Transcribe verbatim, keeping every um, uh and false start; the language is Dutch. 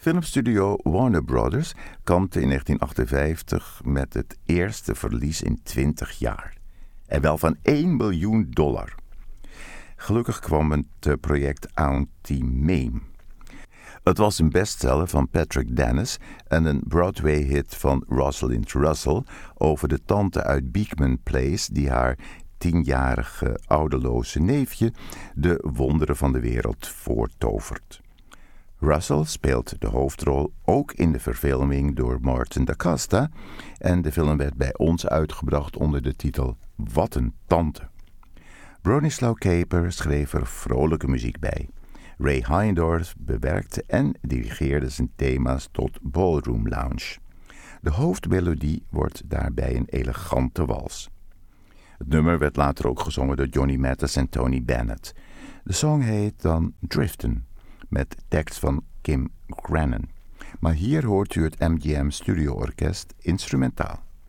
Filmstudio Warner Brothers kampte in negentien achtenvijftig met het eerste verlies in twintig jaar. En wel van één miljoen dollar. Gelukkig kwam het project Auntie Mame. Het was een bestseller van Patrick Dennis en een Broadway-hit van Rosalind Russell over de tante uit Beekman Place die haar tienjarige ouderloze neefje de wonderen van de wereld voortovert. Russell speelt de hoofdrol ook in de verfilming door Martin da Costa en de film werd bij ons uitgebracht onder de titel Wat een tante. Bronislaw Kaper schreef er vrolijke muziek bij. Ray Heindorf bewerkte en dirigeerde zijn thema's tot Ballroom Lounge. De hoofdmelodie wordt daarbij een elegante wals. Het nummer werd later ook gezongen door Johnny Mathis en Tony Bennett. De song heet dan Driftin', met tekst van Kim Grennan. Maar hier hoort u het M G M Studio Orkest instrumentaal.